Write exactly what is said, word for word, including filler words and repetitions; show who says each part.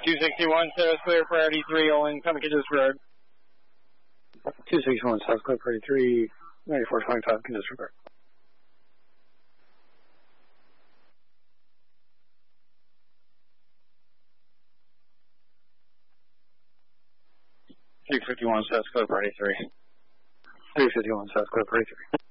Speaker 1: two sixty-one, South clear, priority three, all incoming congested road.
Speaker 2: two sixty-one, South clear, priority three, ninety-four twenty-five, congested road.
Speaker 1: three fifty-one, South clear, priority three.
Speaker 2: three fifty-one, South clear, priority three.